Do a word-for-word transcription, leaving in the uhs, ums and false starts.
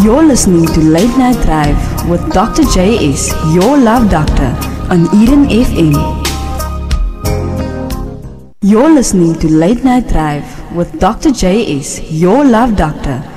You're listening to Late Night Drive with Doctor J S, your love doctor, on Eden F M. You're listening to Late Night Drive with Doctor J S, your love doctor,